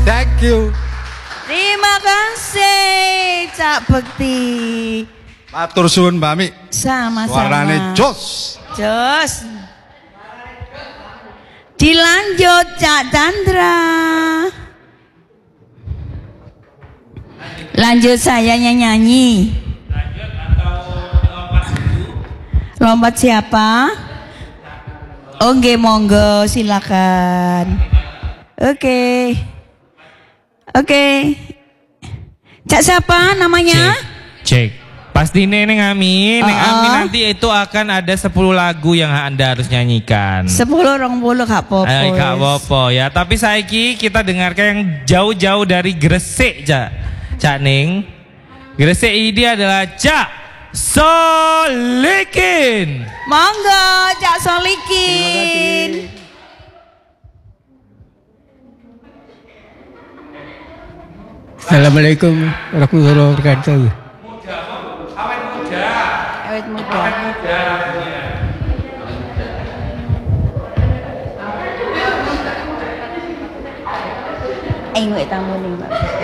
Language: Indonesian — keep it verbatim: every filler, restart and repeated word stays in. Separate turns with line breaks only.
Thank you.
Terima kasih Cak Bekti.
Matur suwun Mbak Mi.
Sama-sama.
Suarane jos.
Jos. Dilanjut Cak Chandra. Lanjut saya nyanyi.
Lanjut atau lompat dulu?
Lompat siapa? Oke, monggo silakan. Oke. Oke. Cak siapa namanya?
Cek. Cek. Pasti Neng Ami, Neng
Oh,
Ami
oh.
nanti itu akan ada sepuluh lagu yang Anda harus nyanyikan.
Sepuluh orang puluh Kak Popo.
Eh, Kak Popo ya. Tapi saiki kita dengarkan yang jauh-jauh dari Gresik, Cak. Cak Ning. Gresik ini adalah Cak Solikin.
Monggo Cak Solikin.
Assalamualaikum warahmatullahi wabarakatuh.
Awet muda.
Awet muda.
Awet muda.
Ayo tamu nih, Mbak.